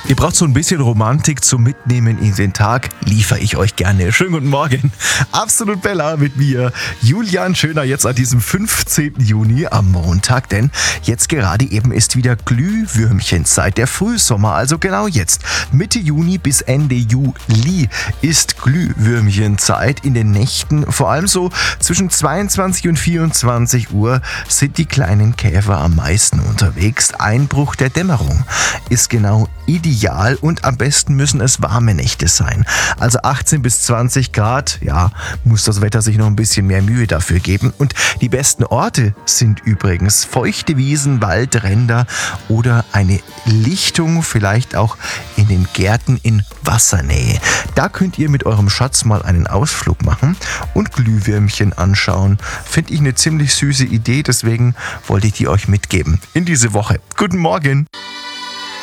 Ihr braucht so ein bisschen Romantik zum Mitnehmen in den Tag, liefere ich euch gerne. Schönen guten Morgen. Absolut Bella mit mir, Julian Schöner, jetzt an diesem 15. Juni am Montag, denn jetzt gerade eben ist wieder Glühwürmchenzeit, der Frühsommer, also genau jetzt. Mitte Juni bis Ende Juli ist Glühwürmchenzeit. In den Nächten, vor allem so zwischen 22 und 24 Uhr, sind die kleinen Käfer am meisten unterwegs. Einbruch der Dämmerung ist genau ideal und am besten müssen es warme Nächte sein. Also 18 bis 20 Grad, ja, muss das Wetter sich noch ein bisschen mehr Mühe dafür geben. Und die besten Orte sind übrigens feuchte Wiesen, Waldränder oder eine Lichtung, vielleicht auch in den Gärten in Wassernähe. Da könnt ihr mit eurem Schatz mal einen Ausflug machen und Glühwürmchen anschauen. Finde ich eine ziemlich süße Idee, deswegen wollte ich die euch mitgeben in diese Woche. Guten Morgen!